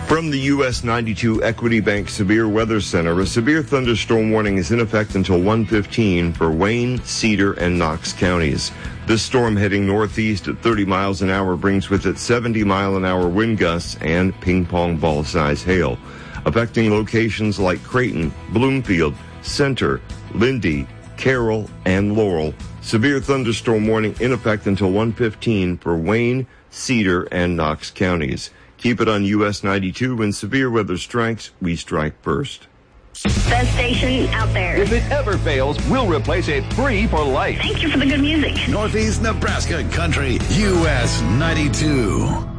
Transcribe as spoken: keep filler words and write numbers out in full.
From the U S ninety-two Equity Bank Severe Weather Center, a severe thunderstorm warning is in effect until one fifteen for Wayne, Cedar, and Knox counties. This storm heading northeast at thirty miles an hour brings with it seventy mile an hour wind gusts and ping-pong ball-size hail, affecting locations like Creighton, Bloomfield, Center, Lindy, Carroll, and Laurel. Severe thunderstorm warning in effect until one fifteen for Wayne, Cedar, and Knox counties. Keep it on U S ninety-two. When severe weather strikes, we strike first. Best station out there. If it ever fails, we'll replace it free for life. Thank you for the good music. Northeast Nebraska Country, U S ninety-two.